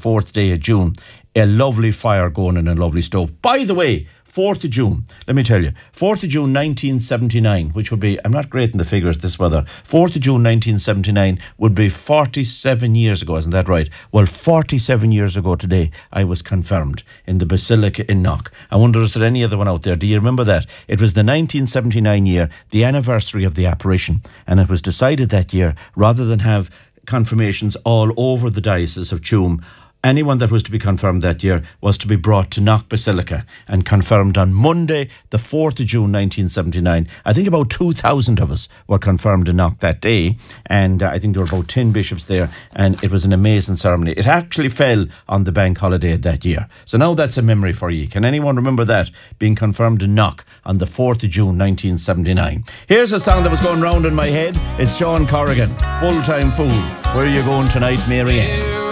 4th day of June. A lovely fire going in a lovely stove. By the way, 4th of June, let me tell you, 4th of June 1979, which would be, I'm not great in the figures this weather, 4th of June 1979 would be 47 years ago, isn't that right? Well, 47 years ago today, I was confirmed in the Basilica in Knock. I wonder, is there any other one out there? Do you remember that? It was the 1979 year, the anniversary of the apparition, and it was decided that year, rather than have confirmations all over the Diocese of Tuam, anyone that was to be confirmed that year was to be brought to Knock Basilica and confirmed on Monday, the 4th of June 1979. I think about 2,000 of us were confirmed in Knock that day, and I think there were about 10 bishops there, and it was an amazing ceremony. It actually fell on the bank holiday that year. So now that's a memory for you. Can anyone remember that, being confirmed in Knock on the 4th of June 1979? Here's a song that was going round in my head. It's Sean Corrigan, Full Time Fool. Where are you going tonight, Mary Ann?